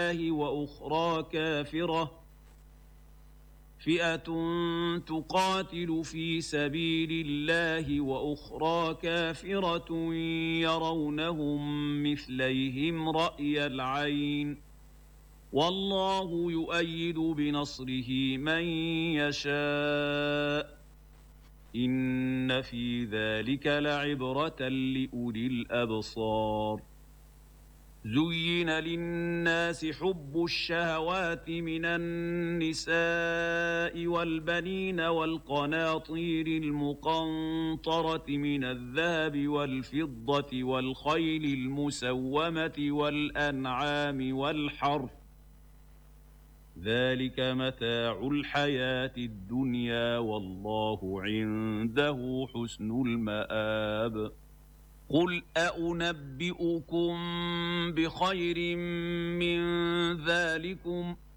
وأخرى كافرة فئة تقاتل في سبيل الله وأخرى كافرة يرونهم مثليهم رأي العين والله يؤيد بنصره من يشاء إن في ذلك لعبرة لأولي الأبصار زين للناس حب الشهوات من النساء والبنين والقناطير المقنطرة من الذهب والفضة والخيل المسومة والأنعام والحرث ذلك متاع الحياة الدنيا والله عنده حسن المآب قل أنبئكم بخير من ذلكم